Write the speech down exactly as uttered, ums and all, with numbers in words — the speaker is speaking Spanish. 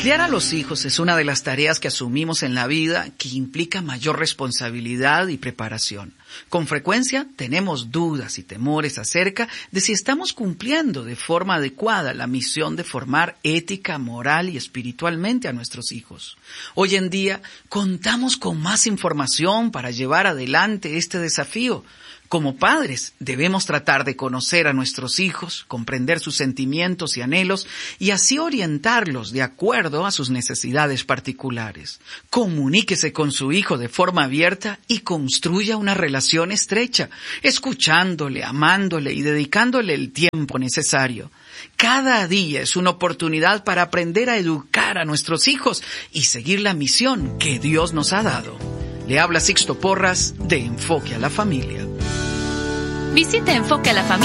Criar a los hijos es una de las tareas que asumimos en la vida que implica mayor responsabilidad y preparación. Con frecuencia tenemos dudas y temores acerca de si estamos cumpliendo de forma adecuada la misión de formar ética, moral y espiritualmente a nuestros hijos. Hoy en día contamos con más información para llevar adelante este desafío. Como padres, debemos tratar de conocer a nuestros hijos, comprender sus sentimientos y anhelos y así orientarlos de acuerdo a sus necesidades particulares. Comuníquese con su hijo de forma abierta y construya una relación estrecha, escuchándole, amándole y dedicándole el tiempo necesario. Cada día es una oportunidad para aprender a educar a nuestros hijos y seguir la misión que Dios nos ha dado. Le habla Sixto Porras de Enfoque a la Familia. Visita Enfoque a la Familia.